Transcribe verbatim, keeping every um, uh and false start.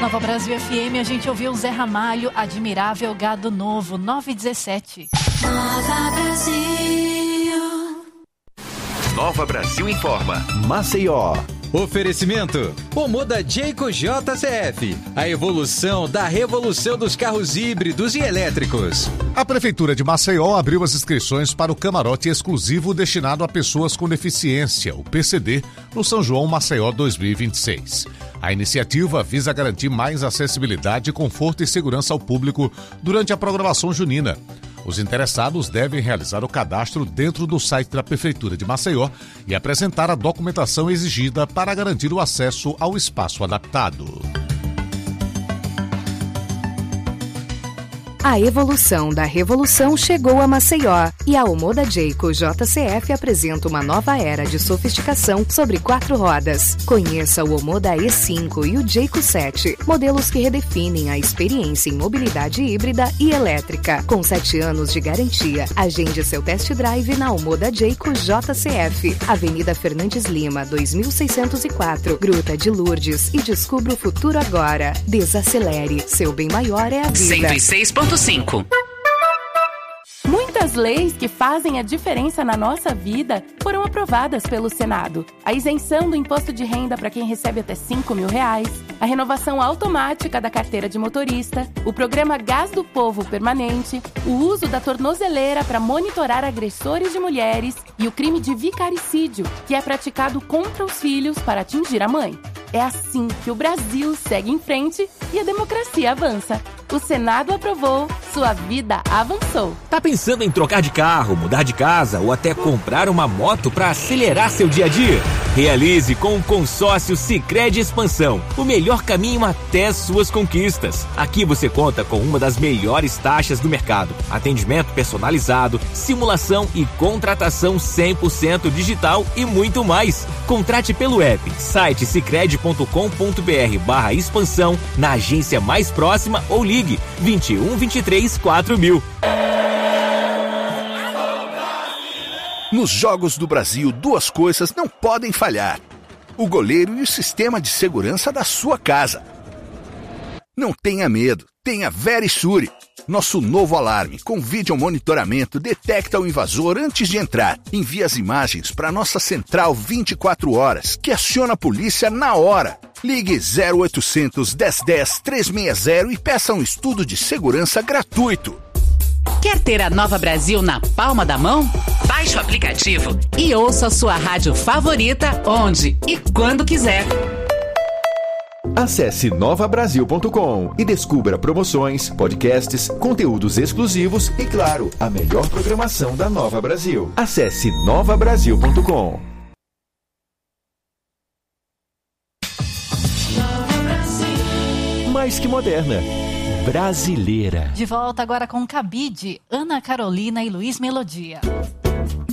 Nova Brasil F M, a gente ouviu Zé Ramalho, Admirável Gado Novo, nove e dezessete. Nova Brasil. Nova Brasil informa. Maceió. Oferecimento: Omoda Jayco J C F, a evolução da revolução dos carros híbridos e elétricos. A Prefeitura de Maceió abriu as inscrições para o camarote exclusivo destinado a pessoas com deficiência, o P C D, no São João Maceió dois mil e vinte e seis. A iniciativa visa garantir mais acessibilidade, conforto e segurança ao público durante a programação junina. Os interessados devem realizar o cadastro dentro do site da Prefeitura de Maceió e apresentar a documentação exigida para garantir o acesso ao espaço adaptado. A evolução da revolução chegou a Maceió e a Omoda Jayco J C F apresenta uma nova era de sofisticação sobre quatro rodas. Conheça o Omoda E cinco e o Jayco sete, modelos que redefinem a experiência em mobilidade híbrida e elétrica. Com sete anos de garantia, agende seu test drive na Omoda Jayco J C F, Avenida Fernandes Lima, dois mil seiscentos e quatro, Gruta de Lourdes, e descubra o futuro agora. Desacelere, seu bem maior é a vida. cento e seis ponto cinco. Muitas leis que fazem a diferença na nossa vida foram aprovadas pelo Senado. A isenção do imposto de renda para quem recebe até cinco mil reais, a renovação automática da carteira de motorista, o programa Gás do Povo Permanente, o uso da tornozeleira para monitorar agressores de mulheres e o crime de vicaricídio, que é praticado contra os filhos para atingir a mãe. É assim que o Brasil segue em frente e a democracia avança. O Senado aprovou, sua vida avançou. Tá pensando em trocar de carro, mudar de casa ou até comprar uma moto para acelerar seu dia a dia? Realize com o consórcio Sicredi Expansão, o melhor caminho até suas conquistas. Aqui você conta com uma das melhores taxas do mercado, atendimento personalizado, simulação e contratação cem por cento digital e muito mais. Contrate pelo app, site sicredi ponto com ponto br barra expansão, na agência mais próxima ou ligue vinte e um, vinte e três, quatro mil. Nos Jogos do Brasil, duas coisas não podem falhar: o goleiro e o sistema de segurança da sua casa. Não tenha medo, tenha Verisure. Nosso novo alarme com vídeo monitoramento detecta o invasor antes de entrar. Envia as imagens para nossa central vinte e quatro horas, que aciona a polícia na hora. Ligue zero oitocentos, dez dez, trezentos e sessenta e peça um estudo de segurança gratuito. Quer ter a Nova Brasil na palma da mão? Baixe o aplicativo e ouça a sua rádio favorita onde e quando quiser. Acesse nova brasil ponto com e descubra promoções, podcasts, conteúdos exclusivos e, claro, a melhor programação da Nova Brasil. Acesse nova brasil ponto com. Mais que moderna, brasileira. De volta agora com Cabide, Ana Carolina e Luiz Melodia.